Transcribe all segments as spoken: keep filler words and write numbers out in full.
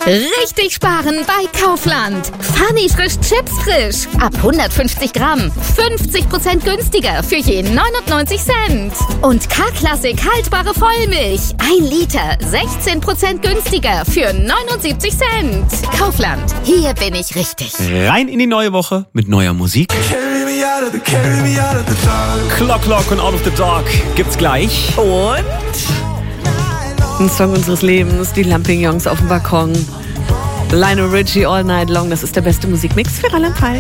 Richtig sparen bei Kaufland. Funny frisch Chips frisch. Ab hundertfünfzig Gramm. fünfzig Prozent günstiger für je neunundneunzig Cent. Und K-Klassik haltbare Vollmilch. ein Liter. sechzehn Prozent günstiger für neunundsiebzig Cent. Kaufland. Hier bin ich richtig. Rein in die neue Woche mit neuer Musik. Clock Clock und Out of the Dark gibt's gleich. Und ein Song unseres Lebens, die Lampignons auf dem Balkon. Lionel Richie, All Night Long, das ist der beste Musikmix für Rheinland-Pfalz.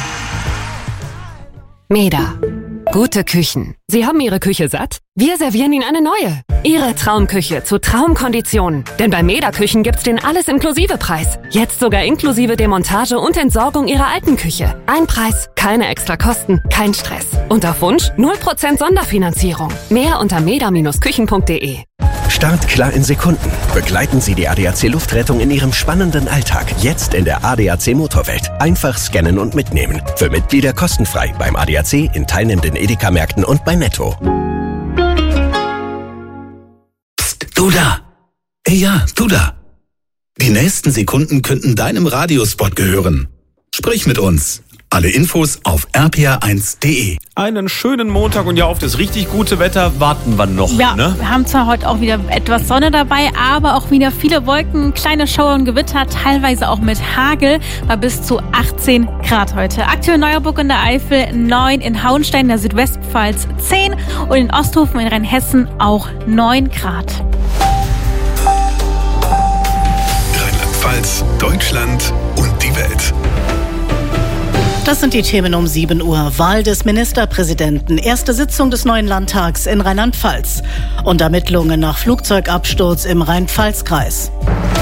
Meda. Gute Küchen. Sie haben Ihre Küche satt? Wir servieren Ihnen eine neue. Ihre Traumküche zu Traumkonditionen. Denn bei Meda Küchen gibt's den Alles-Inklusive-Preis. Jetzt sogar inklusive Demontage und Entsorgung Ihrer alten Küche. Ein Preis, keine extra Kosten, kein Stress. Und auf Wunsch null Prozent Sonderfinanzierung. Mehr unter meda Bindestrich küchen punkt de. Start klar in Sekunden. Begleiten Sie die A D A C Luftrettung in Ihrem spannenden Alltag. Jetzt in der A D A C Motorwelt. Einfach scannen und mitnehmen. Für Mitglieder kostenfrei beim A D A C, in teilnehmenden Edeka-Märkten und bei Netto. Psst, du da! Ja, du da! Die nächsten Sekunden könnten deinem Radiospot gehören. Sprich mit uns. Alle Infos auf r p r eins punkt de. Einen schönen Montag und ja, auf das richtig gute Wetter warten wir noch. Ja, ne? Wir haben zwar heute auch wieder etwas Sonne dabei, aber auch wieder viele Wolken, kleine Schauer und Gewitter, teilweise auch mit Hagel, bei bis zu achtzehn Grad heute. Aktuell Neuerburg in der Eifel neun, in Hauenstein in der Südwestpfalz zehn und in Osthofen in Rheinhessen auch neun Grad. Rheinland-Pfalz, Deutschland und die Welt. Das sind die Themen um sieben Uhr. Wahl des Ministerpräsidenten, erste Sitzung des neuen Landtags in Rheinland-Pfalz und Ermittlungen nach Flugzeugabsturz im Rhein-Pfalz-Kreis.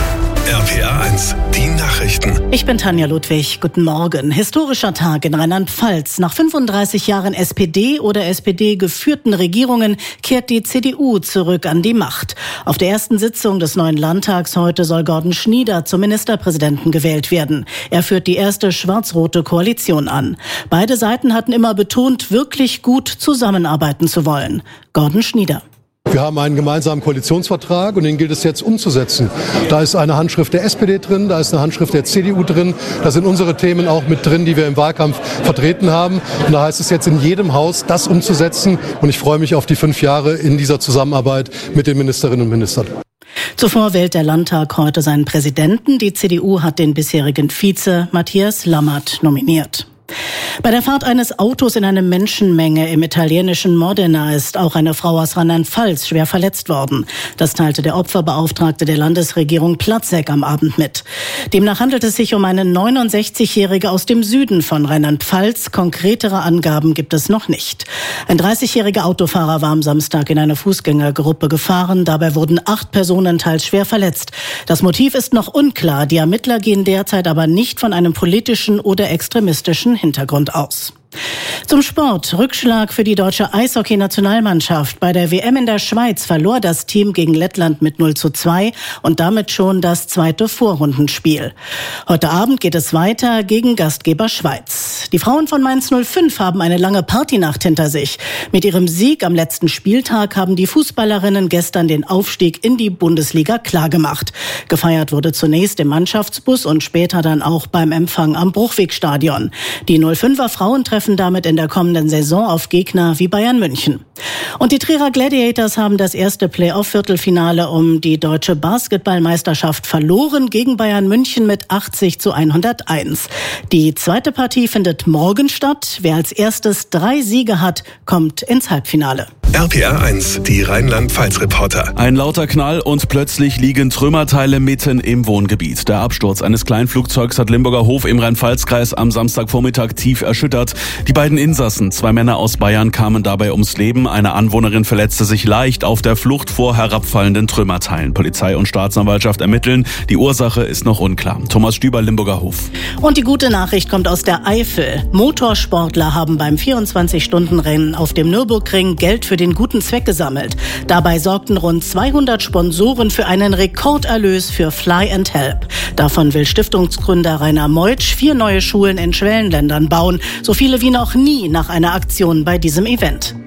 R P R eins, die Nachrichten. Ich bin Tanja Ludwig. Guten Morgen. Historischer Tag in Rheinland-Pfalz. Nach fünfunddreißig Jahren S P D oder S P D-geführten Regierungen kehrt die C D U zurück an die Macht. Auf der ersten Sitzung des neuen Landtags heute soll Gordon Schnieder zum Ministerpräsidenten gewählt werden. Er führt die erste schwarz-rote Koalition an. Beide Seiten hatten immer betont, wirklich gut zusammenarbeiten zu wollen. Gordon Schnieder. Wir haben einen gemeinsamen Koalitionsvertrag und den gilt es jetzt umzusetzen. Da ist eine Handschrift der S P D drin, da ist eine Handschrift der C D U drin. Da sind unsere Themen auch mit drin, die wir im Wahlkampf vertreten haben. Und da heißt es jetzt in jedem Haus, das umzusetzen. Und ich freue mich auf die fünf Jahre in dieser Zusammenarbeit mit den Ministerinnen und Ministern. Zuvor wählt der Landtag heute seinen Präsidenten. Die C D U hat den bisherigen Vize Matthias Lammert nominiert. Bei der Fahrt eines Autos in eine Menschenmenge im italienischen Modena ist auch eine Frau aus Rheinland-Pfalz schwer verletzt worden. Das teilte der Opferbeauftragte der Landesregierung Platzek am Abend mit. Demnach handelt es sich um eine neunundsechzigjährige aus dem Süden von Rheinland-Pfalz. Konkretere Angaben gibt es noch nicht. Ein dreißigjähriger Autofahrer war am Samstag in eine Fußgängergruppe gefahren. Dabei wurden acht Personen teils schwer verletzt. Das Motiv ist noch unklar. Die Ermittler gehen derzeit aber nicht von einem politischen oder extremistischen Hintergrund aus. Zum Sport. Rückschlag für die deutsche Eishockey-Nationalmannschaft. Bei der W M in der Schweiz verlor das Team gegen Lettland mit null zu zwei und damit schon das zweite Vorrundenspiel. Heute Abend geht es weiter gegen Gastgeber Schweiz. Die Frauen von Mainz null fünf haben eine lange Partynacht hinter sich. Mit ihrem Sieg am letzten Spieltag haben die Fußballerinnen gestern den Aufstieg in die Bundesliga klargemacht. Gefeiert wurde zunächst im Mannschaftsbus und später dann auch beim Empfang am Bruchwegstadion. Die null fünfer Frauen treffen damit in der kommenden Saison auf Gegner wie Bayern München. Und die Trierer Gladiators haben das erste Playoff-Viertelfinale um die deutsche Basketballmeisterschaft verloren gegen Bayern München mit achtzig zu hunderteins. Die zweite Partie findet morgen statt. Wer als erstes drei Siege hat, kommt ins Halbfinale. R P R eins, die Rheinland-Pfalz-Reporter. Ein lauter Knall und plötzlich liegen Trümmerteile mitten im Wohngebiet. Der Absturz eines Kleinflugzeugs hat Limburger Hof im Rhein-Pfalz-Kreis am Samstagvormittag tief erschüttert. Die beiden Insassen, zwei Männer aus Bayern, kamen dabei ums Leben. Eine Anwohnerin verletzte sich leicht auf der Flucht vor herabfallenden Trümmerteilen. Polizei und Staatsanwaltschaft ermitteln. Die Ursache ist noch unklar. Thomas Stüber, Limburger Hof. Und die gute Nachricht kommt aus der Eifel. Motorsportler haben beim vierundzwanzig-Stunden-Rennen auf dem Nürburgring Geld für den guten Zweck gesammelt. Dabei sorgten rund zweihundert Sponsoren für einen Rekorderlös für Fly and Help. Davon will Stiftungsgründer Rainer Meutsch vier neue Schulen in Schwellenländern bauen. So viele wie noch nie nach einer Aktion bei diesem Event.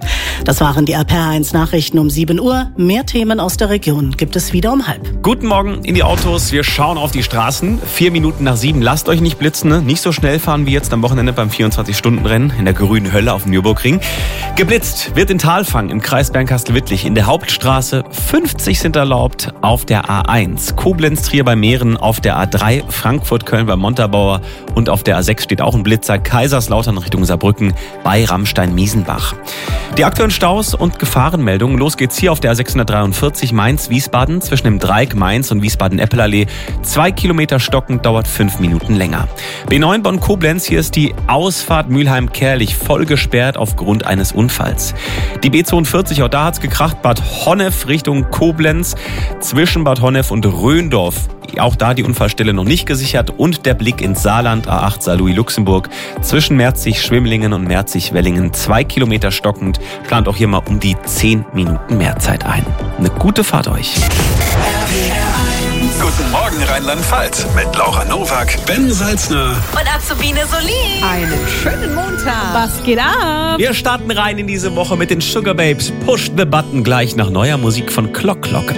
Das waren die R P R eins Nachrichten um sieben Uhr. Mehr Themen aus der Region gibt es wieder um halb. Guten Morgen in die Autos. Wir schauen auf die Straßen. Vier Minuten nach sieben. Lasst euch nicht blitzen. Ne? Nicht so schnell fahren wie jetzt am Wochenende beim vierundzwanzig-Stunden-Rennen in der grünen Hölle auf dem Nürburgring. Geblitzt wird in Thalfang im Kreis Bernkastel-Wittlich. In der Hauptstraße fünfzig sind erlaubt auf der A eins. Koblenz-Trier bei Mähren auf der A drei. Frankfurt-Köln bei Montabaur. Und auf der A sechs steht auch ein Blitzer. Kaiserslautern Richtung Saarbrücken bei Rammstein-Miesenbach. Die aktuellen Staus und Gefahrenmeldungen. Los geht's hier auf der A sechshundertdreiundvierzig Mainz-Wiesbaden zwischen dem Dreieck Mainz und Wiesbaden-Eppelallee. Zwei Kilometer stockend, dauert fünf Minuten länger. B neun Bonn-Koblenz, hier ist die Ausfahrt Mülheim-Kerlich voll gesperrt aufgrund eines Unfalls. Die B zweiundvierzig, auch da hat's gekracht, Bad Honnef Richtung Koblenz zwischen Bad Honnef und Röndorf. Auch da die Unfallstelle noch nicht gesichert und der Blick ins Saarland, A acht Saarlouis-Luxemburg zwischen Merzig-Schwimmlingen und Merzig-Wellingen. Zwei Kilometer stockend, plant auch hier mal um die zehn Minuten mehr Zeit ein. Eine gute Fahrt euch. Guten Morgen Rheinland-Pfalz mit Laura Nowak, Ben Salzner Und Azubine Solin. Einen schönen Montag. Was geht ab? Wir starten rein in diese Woche mit den Sugar Babes. Push the Button gleich nach neuer Musik von Clock Clock.